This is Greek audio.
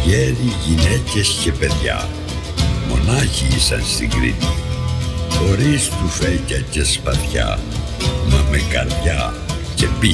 γέροι, γυναίκες και παιδιά, μονάχοι ήσαν στην Κρήτη, χωρίς τουφέκια και σπαθιά, μα με καρδιά και πίστη.